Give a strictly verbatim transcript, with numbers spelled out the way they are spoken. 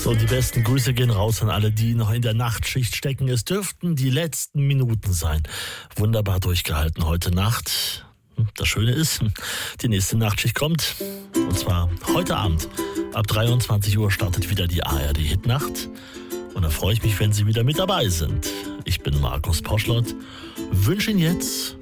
So, die besten Grüße gehen raus an alle, die noch in der Nachtschicht stecken. Es dürften die letzten Minuten sein. Wunderbar durchgehalten heute Nacht. Das Schöne ist, die nächste Nachtschicht kommt. Und zwar heute Abend. Ab dreiundzwanzig Uhr startet wieder die A R D Hitnacht. Und da freue ich mich, wenn Sie wieder mit dabei sind. Ich bin Markus Poschlott. Wünsche Ihnen jetzt